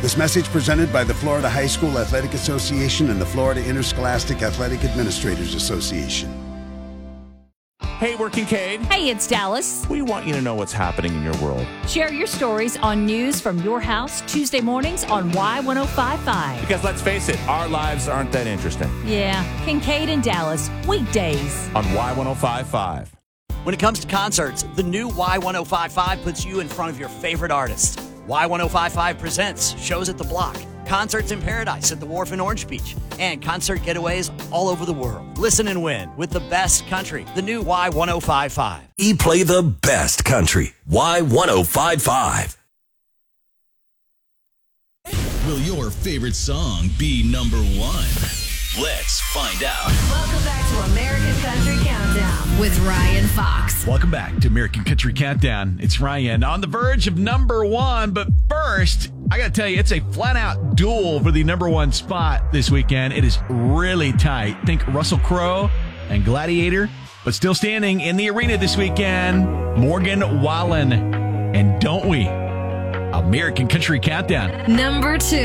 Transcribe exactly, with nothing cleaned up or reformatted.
This message presented by the Florida High School Athletic Association and the Florida Interscholastic Athletic Administrators Association. Hey, we're Kincaid. Hey, it's Dallas. We want you to know what's happening in your world. Share your stories on news from your house Tuesday mornings on Y ten fifty-five. Because let's face it, our lives aren't that interesting. Yeah, Kincaid and Dallas, weekdays on Y ten fifty-five. When it comes to concerts, the new Y ten fifty-five puts you in front of your favorite artists. Y ten fifty-five presents shows at the Block, concerts in Paradise at the Wharf in Orange Beach, and concert getaways all over the world. Listen and win with the best country, the new Y ten fifty-five. E play the best country, Y ten fifty-five. Will your favorite song be number one? Let's find out. Welcome back to American Country Countdown with Ryan Fox. Welcome back to American Country Countdown. It's Ryan on the verge of number one. But first, I got to tell you, it's a flat-out duel for the number one spot this weekend. It is really tight. Think Russell Crowe and Gladiator. But still standing in the arena this weekend, Morgan Wallen. And don't we? American Country Countdown. Number two.